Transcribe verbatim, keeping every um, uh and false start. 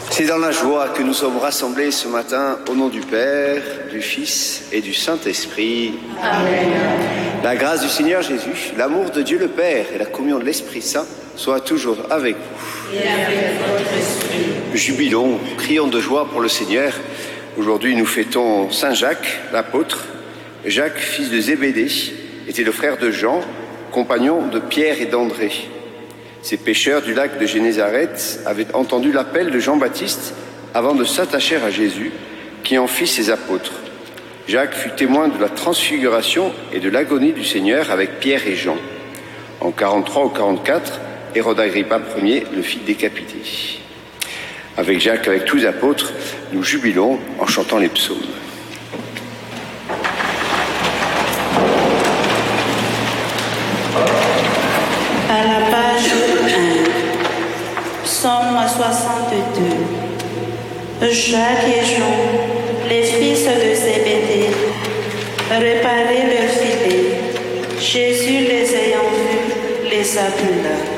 C'est dans la joie que nous sommes rassemblés ce matin au nom du Père, du Fils et du Saint-Esprit. Amen. La grâce du Seigneur Jésus, l'amour de Dieu le Père et la communion de l'Esprit Saint soient toujours avec vous. Et avec votre esprit. Jubilons, crions de joie pour le Seigneur. Aujourd'hui, nous fêtons Saint Jacques, l'apôtre. Jacques, fils de Zébédée, était le frère de Jean, compagnon de Pierre et d'André. Ces pêcheurs du lac de Génézareth avaient entendu l'appel de Jean-Baptiste avant de s'attacher à Jésus, qui en fit ses apôtres. Jacques fut témoin de la transfiguration et de l'agonie du Seigneur avec Pierre et Jean. En quarante-trois ou quarante-quatre, Hérode Agrippa Ier le fit décapiter. Avec Jacques, avec tous les apôtres, nous jubilons en chantant les psaumes. À la page un, Psaume soixante-deux. Jacques et Jean, les fils de Zébédée, réparaient leurs filets. Jésus, les ayant vus, les appela.